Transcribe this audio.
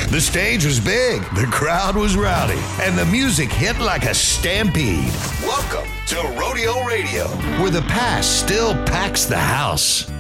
The stage was big, the crowd was rowdy, and the music hit like a stampede. Welcome to Rodeo Radio, where the past still packs the house.